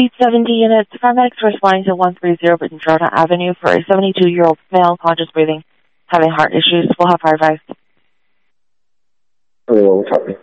Beat 70 units. Paramedics responding to 130 Bedrona Avenue for a 72-year-old male, conscious breathing, having heart issues. We'll have fire advised. Hello, what's happening?